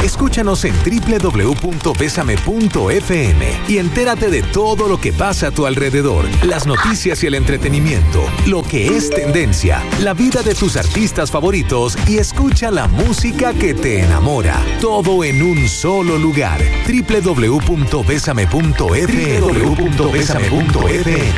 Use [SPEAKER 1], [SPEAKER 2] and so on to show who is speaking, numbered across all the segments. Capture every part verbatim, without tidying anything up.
[SPEAKER 1] Escúchanos en doble u doble u doble u punto bésame punto efe eme y entérate de todo lo que pasa a tu alrededor, las noticias y el entretenimiento, lo que es tendencia, la vida de tus artistas favoritos y escucha la música que te enamora. Todo en un solo lugar. doble u doble u doble u punto bésame punto efe eme. doble u doble u doble u punto bésame punto efe eme.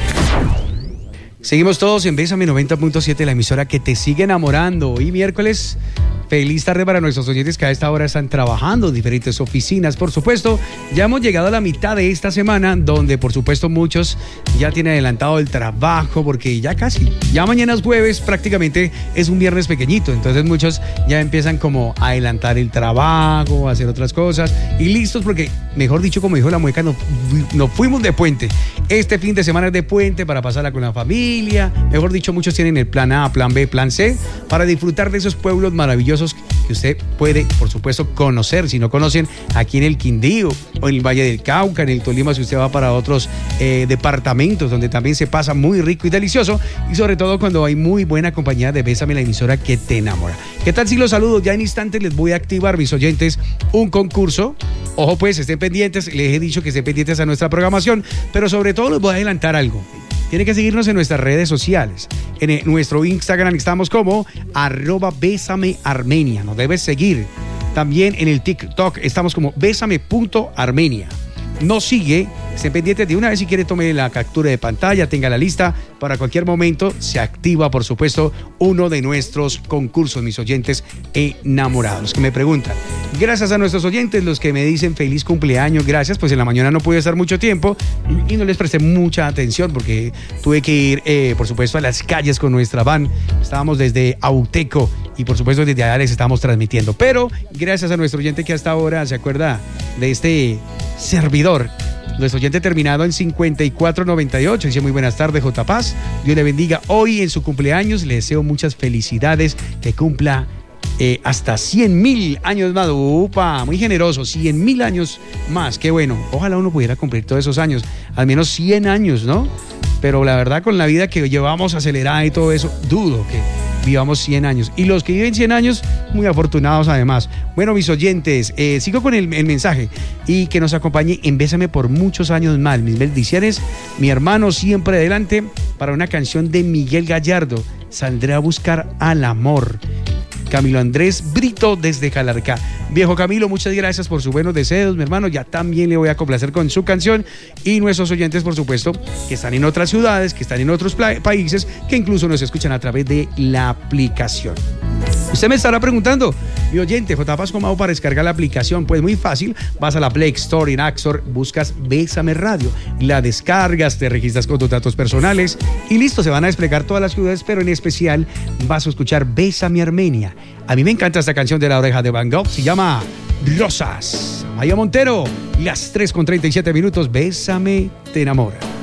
[SPEAKER 2] Seguimos todos en Bésame noventa punto siete, la emisora que te sigue enamorando. Hoy miércoles, feliz tarde para nuestros oyentes que a esta hora están trabajando en diferentes oficinas. Por supuesto, ya hemos llegado a la mitad de esta semana, donde por supuesto muchos ya tienen adelantado el trabajo, porque ya casi, ya mañana es jueves, prácticamente es un viernes pequeñito. Entonces muchos ya empiezan como a adelantar el trabajo, a hacer otras cosas y listos porque, mejor dicho, como dijo la mueca, nos, nos fuimos de puente. Este fin de semana es de puente para pasarla con la familia. Mejor dicho, muchos tienen el plan A, plan B, plan C para disfrutar de esos pueblos maravillosos que usted puede, por supuesto, conocer. Si no conocen, aquí en el Quindío o en el Valle del Cauca, en el Tolima, si usted va para otros eh, departamentos donde también se pasa muy rico y delicioso, y sobre todo cuando hay muy buena compañía de Bésame, la emisora que te enamora. ¿Qué tal si los saludo? Ya en instantes les voy a activar, mis oyentes, un concurso. Ojo pues, estén pendientes, les he dicho que estén pendientes a nuestra programación, pero sobre todo les voy a adelantar algo. Tienen que seguirnos en nuestras redes sociales. En nuestro Instagram estamos como arroba Bésame Armenia. Nos debes seguir. También en el TikTok estamos como bésame punto armenia. Nos sigue, estén pendientes de una vez si quiere tome la captura de pantalla, tenga la lista, para cualquier momento se activa, por supuesto, uno de nuestros concursos, mis oyentes enamorados, que me preguntan. Gracias a nuestros oyentes, los que me dicen feliz cumpleaños, gracias, pues en la mañana no pude estar mucho tiempo y no les presté mucha atención porque tuve que ir, eh, por supuesto, a las calles con nuestra van. Estábamos desde Auteco y por supuesto desde allá les estamos transmitiendo, pero gracias a nuestro oyente que hasta ahora se acuerda de este servidor. Nuestro oyente terminado en cincuenta y cuatro noventa y ocho dice: muy buenas tardes, J. Paz, Dios le bendiga hoy en su cumpleaños, le deseo muchas felicidades, que cumpla eh, hasta cien mil años más. Upa, muy generoso, cien mil años más, qué bueno, ojalá uno pudiera cumplir todos esos años, al menos cien años, ¿no? Pero la verdad, con la vida que llevamos acelerada y todo eso, dudo que vivamos cien años. Y los que viven cien años, muy afortunados además. Bueno, mis oyentes, eh, sigo con el, el mensaje y que nos acompañe en Bésame por muchos años más. Mis bendiciones, mi hermano, siempre adelante para una canción de Miguel Gallardo. Saldré a buscar al amor. Camilo Andrés Brito desde Calarcá. Viejo Camilo, muchas gracias por sus buenos deseos, mi hermano. Ya también le voy a complacer con su canción. Y nuestros oyentes, por supuesto, que están en otras ciudades, que están en otros pla- países, que incluso nos escuchan a través de la aplicación. Usted me estará preguntando, mi oyente, J. Paz, ¿cómo hago para descargar la aplicación? Pues muy fácil, vas a la Play Store, en App Store, buscas Bésame Radio, la descargas, te registras con tus datos personales y listo, se van a desplegar todas las ciudades, pero en especial vas a escuchar Bésame Armenia. A mí me encanta esta canción de La Oreja de Van Gogh, se llama Rosas. Maya Montero, las tres con treinta y siete minutos, Bésame, te enamora.